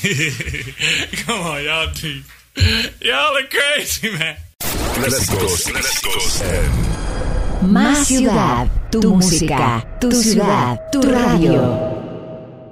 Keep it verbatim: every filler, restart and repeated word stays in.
Come on, y'all do. Y'all are crazy, man. Clásicos, clásicos en Más ciudad, tu música, tu ciudad, tu radio.